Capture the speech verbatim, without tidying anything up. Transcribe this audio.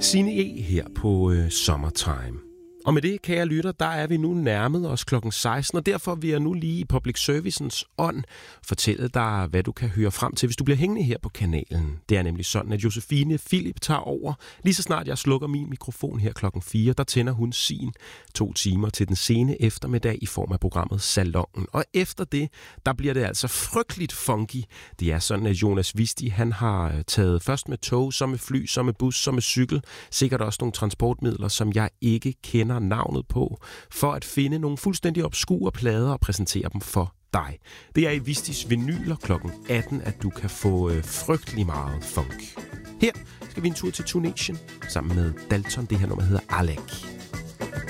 Signe E. her på øh, Summertime. Og med det, kære lytter, der er vi nu nærmet os klokken seksten, og derfor vil jeg nu lige i Public Servicens ånd fortælle dig, hvad du kan høre frem til, hvis du bliver hængende her på kanalen. Det er nemlig sådan, at Josefine Philip tager over. Lige så snart jeg slukker min mikrofon her klokken fire, der tænder hun sin to timer til den sene eftermiddag i form af programmet Salongen. Og efter det, der bliver det altså frygteligt funky. Det er sådan, at Jonas Visti, han har taget først med tog, så med fly, så med bus, så med cykel. Sikkert også nogle transportmidler, som jeg ikke kender navnet på, for at finde nogle fuldstændig obskure plader og præsentere dem for dig. Det er i Vistis vinyler klokken atten, at du kan få øh, frygtelig meget funk. Her skal vi en tur til Tunesien sammen med Dalton. Det her nummer hedder Alec.